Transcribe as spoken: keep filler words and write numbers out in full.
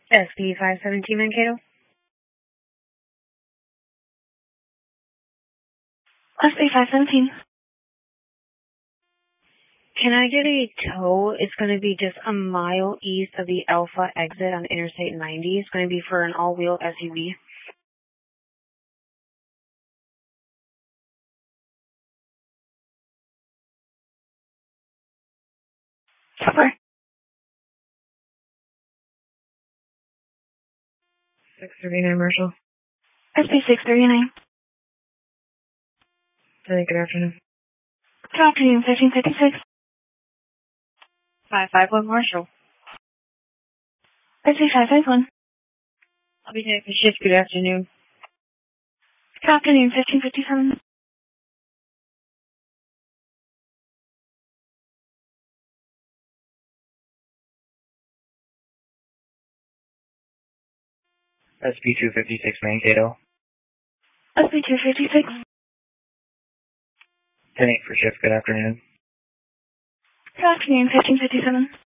S B five seventeen Mankato. S B five seventeen. Can I get a tow? It's going to be just a mile east of the Alpha exit on Interstate ninety. It's going to be for an all-wheel S U V. Super. six thirty-nine Marshall. S B six thirty-nine. Hey, good afternoon. Good afternoon, fifteen fifty-six. five five one Marshall. S B five five one. I'll be taking for shift. Good afternoon. Good afternoon, fifteen fifty-seven. S B two fifty-six Mankato. S B two fifty-six. ten eight for shift. Good afternoon. Good afternoon, fifteen fifty-seven.